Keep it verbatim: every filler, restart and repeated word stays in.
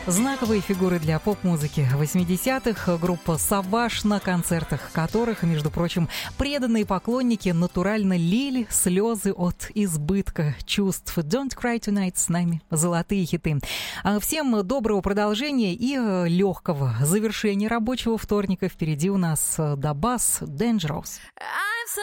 Знаковые фигуры для поп-музыки восьмидесятых, группа «Саваш», на концертах которых, между прочим, преданные поклонники натурально лили слезы от избытка чувств. «Don't Cry Tonight» с нами, золотые хиты. Всем доброго продолжения и легкого завершения рабочего вторника. Впереди у нас «Dabas Dangerous».